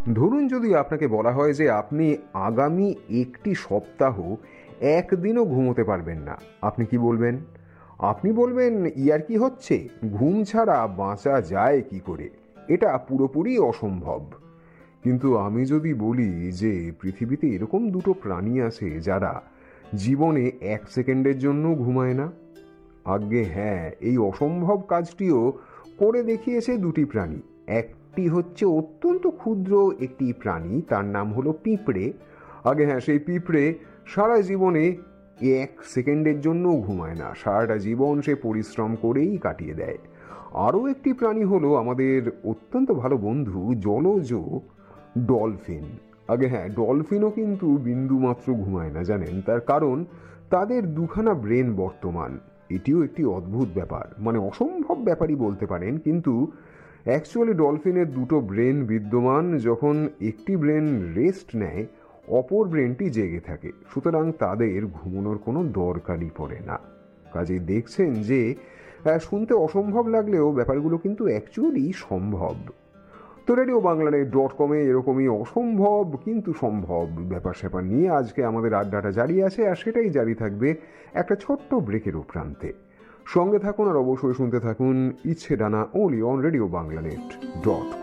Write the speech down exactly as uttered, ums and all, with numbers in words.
ধরুন যদি আপনাকে বলা হয় যে আপনি আগামী একটি সপ্তাহ একদিনও ঘুমোতে পারবেন না, আপনি কি বলবেন? আপনি বলবেন ইয়ার কি হচ্ছে, ঘুম ছাড়া বাঁচা যায় কি করে, এটা পুরোপুরি অসম্ভব। কিন্তু আমি যদি বলি যে পৃথিবীতে এরকম দুটো প্রাণী আছে যারা জীবনে এক সেকেন্ডের জন্য ঘুমায় না, আজ্ঞে হ্যাঁ, এই অসম্ভব কাজটিও করে দেখিয়েছে দুটি প্রাণী। একটি হচ্ছে অত্যন্ত ক্ষুদ্র একটি প্রাণী, তার নাম হলো পিঁপড়ে। আগে হ্যাঁ, সেই পিঁপড়ে সারা জীবনে এক সেকেন্ডের জন্যও ঘুমায় না, সারাটা জীবন সে পরিশ্রম করেই কাটিয়ে দেয়। আরও একটি প্রাণী হলো আমাদের অত্যন্ত ভালো বন্ধু জলজ ডলফিন। আগে হ্যাঁ, ডলফিনও কিন্তু বিন্দুমাত্র ঘুমায় না, জানেন তার কারণ? তাদের দুখানা ব্রেন বর্তমান। এটিও একটি অদ্ভুত ব্যাপার, মানে অসম্ভব ব্যাপারই বলতে পারেন, কিন্তু অ্যাকচুয়ালি ডলফিনের দুটো ব্রেন বিদ্যমান। যখন একটি ব্রেন রেস্ট নেয়, অপর ব্রেনটি জেগে থাকে, সুতরাং তাদের ঘুমানোর কোনো দরকারই পড়ে না। কাজেই দেখছেন যে শুনতে অসম্ভব লাগলেও ব্যাপারগুলো কিন্তু অ্যাকচুয়ালি সম্ভব। তো রেডিও বাংলা ডট কমে এরকমই অসম্ভব কিন্তু সম্ভব ব্যাপার স্যাপার নিয়ে আজকে আমাদের আড্ডাটা জারি আছে, আর সেটাই জারি থাকবে একটা ছোট্ট ব্রেকের প্রান্তে। সঙ্গে থাকুন আর অবশ্যই শুনতে থাকুন ইচ্ছে ডানা only on radio Bangla net dot